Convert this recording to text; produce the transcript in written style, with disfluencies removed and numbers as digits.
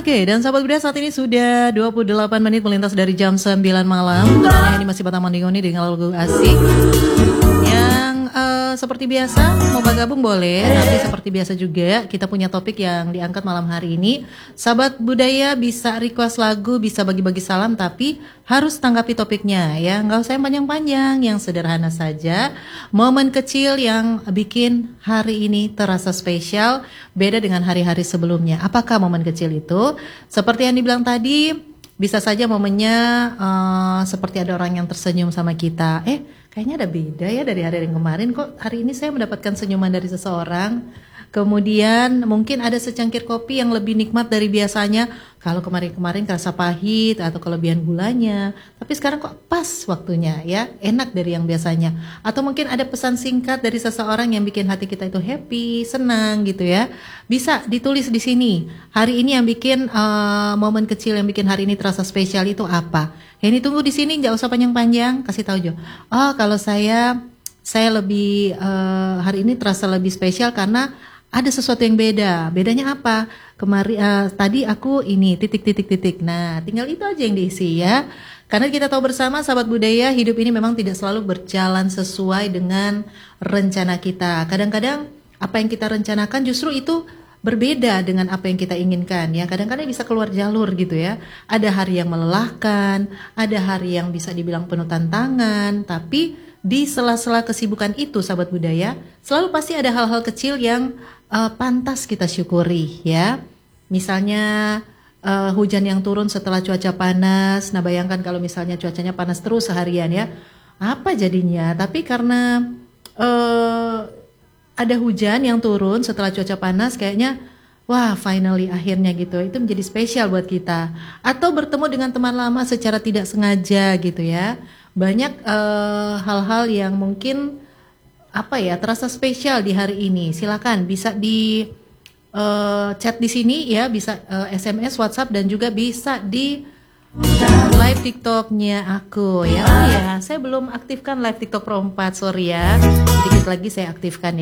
Oke, dan sahabat budaya saat ini sudah 28 menit melintas dari jam 9 malam. Tentunya ini masih Batam Mandingoni dengan lagu asik. Yang seperti biasa mau bergabung boleh, tapi seperti biasa juga kita punya topik yang diangkat malam hari ini. Sahabat budaya bisa request lagu, bisa bagi-bagi salam, tapi harus tanggapi topiknya ya. Nggak usah yang panjang-panjang, yang sederhana saja. Momen kecil yang bikin hari ini terasa spesial, beda dengan hari-hari sebelumnya. Apakah momen kecil itu? Seperti yang dibilang tadi, bisa saja momennya seperti ada orang yang tersenyum sama kita. Kayaknya ada beda ya dari hari yang kemarin. Kok hari ini saya mendapatkan senyuman dari seseorang. Kemudian mungkin ada secangkir kopi yang lebih nikmat dari biasanya. Kalau kemarin-kemarin kerasa pahit atau kelebihan gulanya, tapi sekarang kok pas waktunya ya, enak dari yang biasanya. Atau mungkin ada pesan singkat dari seseorang yang bikin hati kita itu happy, senang gitu ya. Bisa ditulis di sini. Hari ini yang bikin momen kecil yang bikin hari ini terasa spesial itu apa? Yang ditunggu di sini nggak usah panjang-panjang, kasih tahu Jo. Oh, kalau saya lebih hari ini terasa lebih spesial karena ada sesuatu yang beda. Bedanya apa? Tadi aku ini titik. Nah, tinggal itu aja yang diisi ya. Karena kita tahu bersama sahabat budaya, hidup ini memang tidak selalu berjalan sesuai dengan rencana kita. Kadang-kadang apa yang kita rencanakan justru itu berbeda dengan apa yang kita inginkan ya. Kadang-kadang bisa keluar jalur gitu ya. Ada hari yang melelahkan, ada hari yang bisa dibilang penuh tantangan, tapi di sela-sela kesibukan itu sahabat budaya, selalu pasti ada hal-hal kecil yang pantas kita syukuri ya. Misalnya hujan yang turun setelah cuaca panas. Nah, bayangkan kalau misalnya cuacanya panas terus seharian ya, apa jadinya? Tapi karena ada hujan yang turun setelah cuaca panas, kayaknya wah finally akhirnya gitu. Itu menjadi spesial buat kita. Atau bertemu dengan teman lama secara tidak sengaja gitu ya. Banyak hal-hal yang mungkin terasa spesial di hari ini. Silakan bisa di chat di sini ya, bisa SMS, WhatsApp, dan juga bisa di live TikToknya aku ya. Oh ya, saya belum aktifkan live TikTok Pro 4, sorry ya. Sedikit lagi saya aktifkan ya.